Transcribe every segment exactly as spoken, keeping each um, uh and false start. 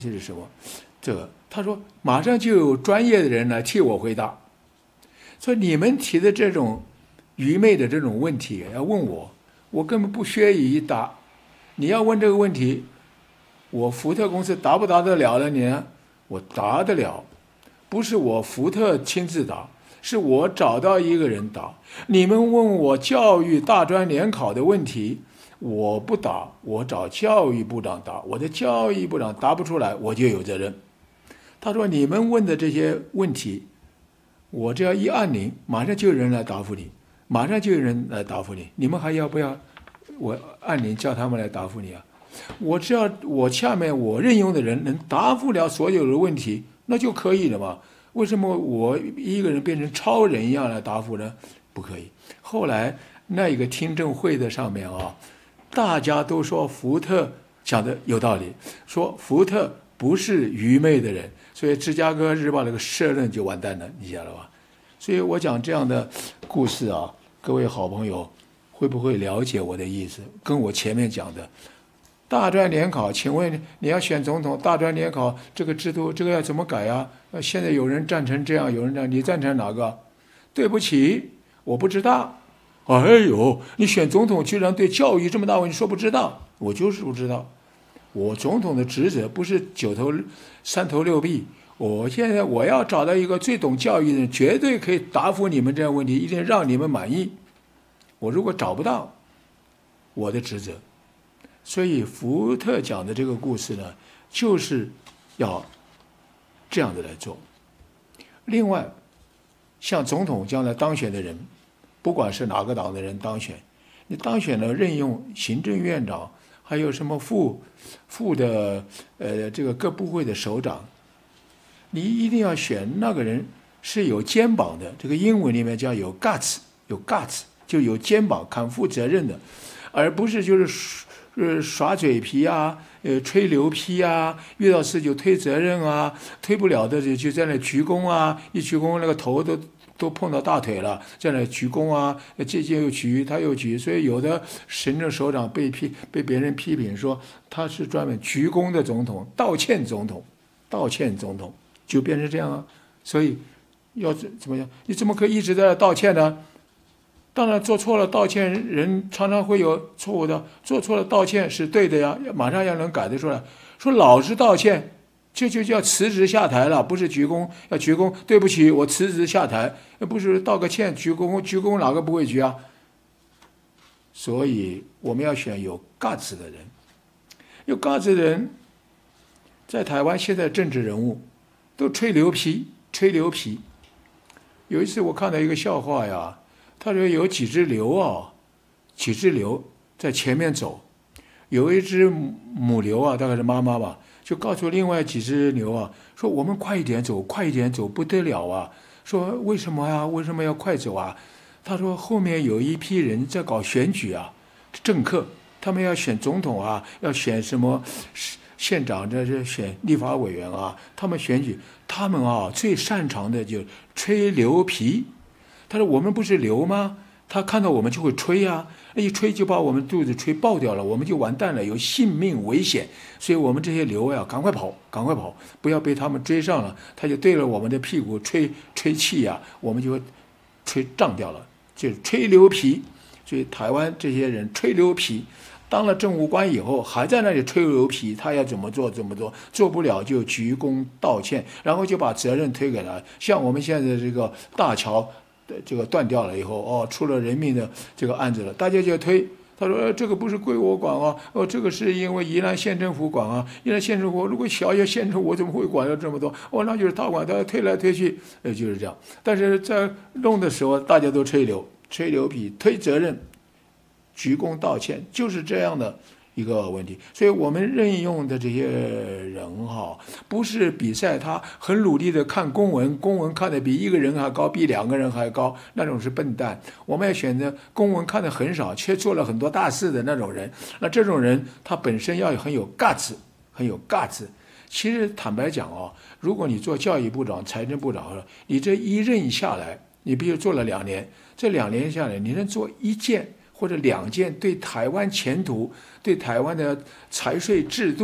这是什么？这个他说马上就有专业的人来替我回答。所以你们提的这种愚昧的这种问题要问我，我根本不屑于答。你要问这个问题，我福特公司答不答得了了你呢？我答得了，不是我福特亲自答，是我找到一个人答。你们问我教育大专联考的问题，我不答，我找教育部长答。我的教育部长答不出来，我就有责任。他说你们问的这些问题，我只要一按铃，马上就有人来答复你，马上就有人来答复你。你们还要不要我按铃叫他们来答复你啊？我只要我下面我任用的人能答复了所有的问题，那就可以了嘛。为什么我一个人变成超人一样来答复呢？不可以。后来那一个听证会的上面啊，大家都说福特讲的有道理，说福特不是愚昧的人，所以芝加哥日报那个社论就完蛋了，你晓得吧？所以我讲这样的故事啊，各位好朋友会不会了解我的意思？跟我前面讲的大专联考，请问你要选总统，大专联考这个制度，这个要怎么改啊？现在有人赞成这样，有人这样，你赞成哪个？对不起，我不知道。哎呦，你选总统居然对教育这么大问题说不知道，我就是不知道。我总统的职责不是九头三头六臂，我现在我要找到一个最懂教育的人，绝对可以答复你们这样问题，一定让你们满意。我如果找不到，我的职责。所以福特讲的这个故事呢，就是要这样的来做。另外，像总统将来当选的人，不管是哪个党的人当选，你当选了任用行政院长，还有什么副副的呃这个各部会的首长，你一定要选那个人是有肩膀的，这个英文里面叫有 guts， 有 guts 就有肩膀，扛负责任的，而不是就是呃耍嘴皮啊，呃吹牛皮啊，遇到事就推责任啊，推不了的就就在那鞠躬啊，一鞠躬那个头都都碰到大腿了，在那鞠躬啊，这这又鞠他又鞠，所以有的行政首长被批被别人批评说他是专门鞠躬的总统，道歉总统，道歉总统就变成这样啊。所以要怎么样？你怎么可以一直在那道歉呢？当然做错了道歉，人常常会有错误的，做错了道歉是对的呀，马上要能改得出来。说老是道歉，这就叫辞职下台了，不是鞠躬，要鞠躬，对不起，我辞职下台，不是道个歉，鞠躬，鞠躬哪个不会鞠啊？所以我们要选有 guts 的人，有 guts 的人，在台湾现在政治人物都吹牛皮，吹牛皮。有一次我看到一个笑话呀。他说有几只牛啊，几只牛在前面走，有一只母牛啊，大概是妈妈吧，就告诉另外几只牛啊，说我们快一点走，快一点走，不得了啊！说为什么呀？为什么要快走啊？他说后面有一批人在搞选举啊，政客，他们要选总统啊，要选什么县长，这是选立法委员啊，他们选举，他们啊最擅长的就吹牛皮。他说我们不是牛吗？他看到我们就会吹啊，一吹就把我们肚子吹爆掉了，我们就完蛋了，有性命危险。所以我们这些牛呀，赶快跑，赶快跑，不要被他们追上了。他就对着我们的屁股吹吹气呀，我们就会吹胀掉了，就是吹牛皮。所以台湾这些人吹牛皮，当了政务官以后还在那里吹牛皮，他要怎么做怎么做，做不了就鞠躬道歉，然后就把责任推给他。像我们现在这个大桥。这个断掉了以后，哦，出了人命的这个案子了，大家就推，他说、呃、这个不是归我管啊，哦，这个是因为宜兰县政府管啊，宜兰县政府如果小小县政府我怎么会管了这么多？哦，那就是他管，他推来推去，呃，就是这样。但是在弄的时候，大家都吹牛，吹牛皮，推责任，鞠躬道歉，就是这样的一个问题。所以我们任用的这些人哈，不是比赛他很努力的看公文，公文看得比一个人还高，比两个人还高，那种是笨蛋。我们要选择公文看得很少，却做了很多大事的那种人。那这种人他本身要很有 guts， 很有 guts。其实坦白讲哦，如果你做教育部长、财政部长，你这一任下来，你比如做了两年，这两年下来，你能做一件或者两件对台湾前途、对台湾的财税制度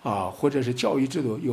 啊，或者是教育制度有